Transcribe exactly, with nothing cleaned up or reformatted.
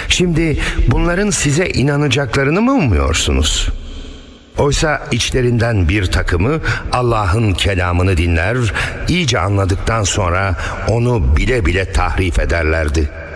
Şimdi bunların size inanacaklarını mı umuyorsunuz? Oysa içlerinden bir takımı Allah'ın kelamını dinler, iyice anladıktan sonra onu bile bile tahrif ederlerdi.